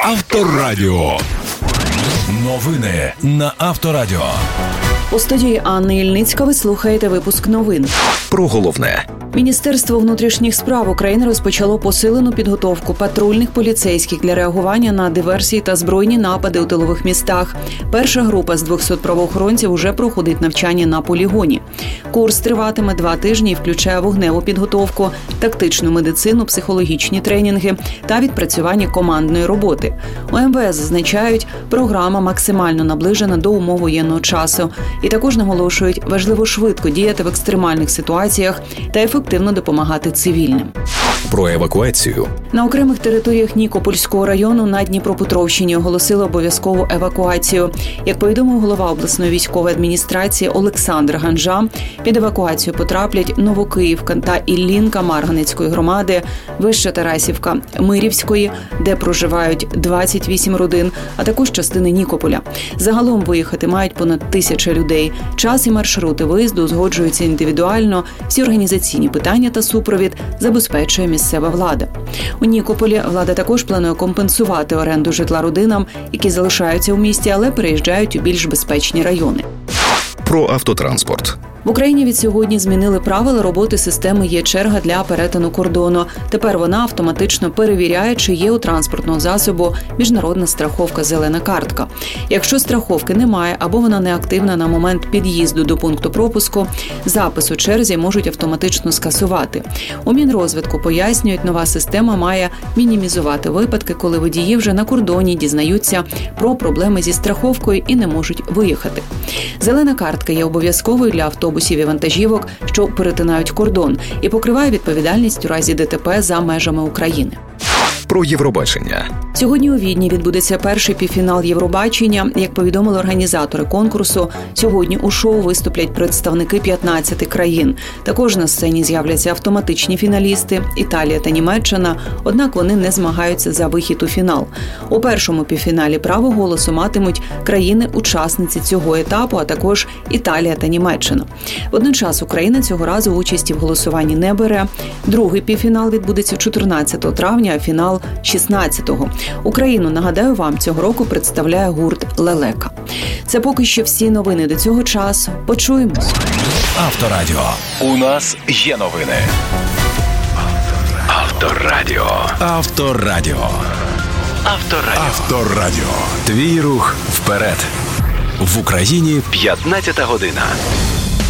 Авторадіо. Новини на Авторадіо. У студії Анни Ільницька ви слухаєте випуск новин. Про головне. Міністерство внутрішніх справ України розпочало посилену підготовку патрульних поліцейських для реагування на диверсії та збройні напади у тилових містах. Перша група з 200 правоохоронців уже проходить навчання на полігоні. Курс триватиме 2 тижні і включає вогневу підготовку, тактичну медицину, психологічні тренінги та відпрацювання командної роботи. У МВС зазначають, програма максимально наближена до умов воєнного часу. І також наголошують, важливо швидко діяти в екстремальних ситуаціях та ефективно допомагати цивільним. Про евакуацію. На окремих територіях Нікопольського району на Дніпропетровщині оголосили обов'язкову евакуацію. Як повідомив голова обласної військової адміністрації Олександр Ганжа, під евакуацію потраплять Новокиївка та Іллінка Марганецької громади, Вища Тарасівка Мирівської, де проживають 28 родин, а також частини Нікополя. Загалом виїхати мають понад 1000 людей. Час і маршрути виїзду узгоджуються індивідуально, всі організаційні питання та супровід забезпечує місцева влада. У Нікополі влада також планує компенсувати оренду житла родинам, які залишаються у місті, але переїжджають у більш безпечні райони. Про автотранспорт. В Україні від сьогодні змінили правила роботи системи «Є-черга» для перетину кордону. Тепер вона автоматично перевіряє, чи є у транспортного засобу міжнародна страховка «Зелена картка». Якщо страховки немає або вона неактивна на момент під'їзду до пункту пропуску, запис у черзі можуть автоматично скасувати. У Мінрозвитку пояснюють, нова система має мінімізувати випадки, коли водії вже на кордоні дізнаються про проблеми зі страховкою і не можуть виїхати. «Зелена картка» є обов'язковою для автобусів і вантажівок, що перетинають кордон, і покриває відповідальність у разі ДТП за межами України. Про Євробачення. Сьогодні у Відні відбудеться перший півфінал Євробачення. Як повідомили організатори конкурсу, сьогодні у шоу виступлять представники 15 країн. Також на сцені з'являться автоматичні фіналісти – Італія та Німеччина, однак вони не змагаються за вихід у фінал. У першому півфіналі право голосу матимуть країни-учасниці цього етапу, а також Італія та Німеччина. Водночас Україна цього разу участі в голосуванні не бере. Другий півфінал відбудеться 14 травня, а фінал – 16-го. Україну, нагадаю вам, цього року представляє гурт «Лелека». Це поки що всі новини до цього часу. Почуємось. Авторадіо. У нас є новини. Авторадіо. Авторадіо. Авторадіо. Авторадіо. Твій рух вперед. В Україні 15 година.